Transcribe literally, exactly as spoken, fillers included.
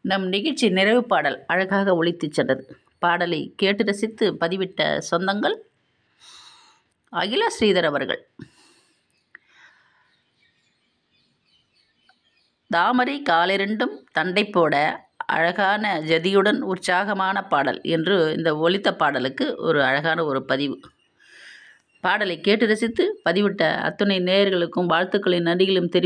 நம் நிகழ்ச்சி நிறைவு பாடல் அழகாக ஒலித்துச் சென்றது. பாடலை கேட்டு ரசித்து பதிவிட்ட சொந்தங்கள் அகிலா ஸ்ரீதர் அவர்கள். தாமரை காலிரண்டும் தண்டை போட அழகான ஜதியுடன் உற்சாகமான பாடல் என்று இந்த ஒலித்த பாடலுக்கு ஒரு அழகான ஒரு பதிவு. பாடலை கேட்டு ரசித்து பதிவிட்ட அத்துணை நேயர்களுக்கும் வாழ்த்துக்களின் நன்றிகளும் தெரிவி